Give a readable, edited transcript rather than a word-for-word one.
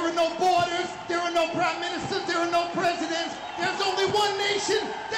There are no borders, there are no prime ministers, there are no presidents. There's only one nation,